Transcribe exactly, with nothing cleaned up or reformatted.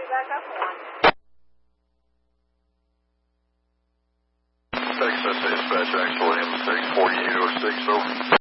back up one. Texas Dispatch, actual M six forty-eight oh six, over.